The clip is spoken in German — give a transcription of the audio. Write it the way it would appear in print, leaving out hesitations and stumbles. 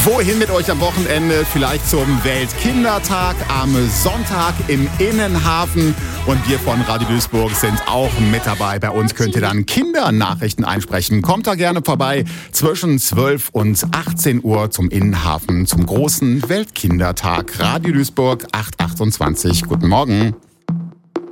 Wohin mit euch am Wochenende? Vielleicht zum Weltkindertag am Sonntag im Innenhafen. Und wir von Radio Duisburg sind auch mit dabei. Bei uns könnt ihr dann Kindernachrichten einsprechen. Kommt da gerne vorbei zwischen 12 und 18 Uhr zum Innenhafen, zum großen Weltkindertag. Radio Duisburg 828. Guten Morgen.